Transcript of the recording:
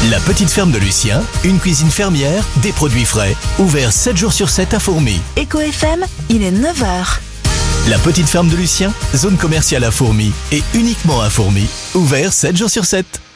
La petite ferme de Lucien, une cuisine fermière, des produits frais, ouvert 7 jours sur 7 à Fourmies. Éco FM, il est 9h. La petite ferme de Lucien, zone commerciale à Fourmies et uniquement à Fourmies, ouvert 7 jours sur 7.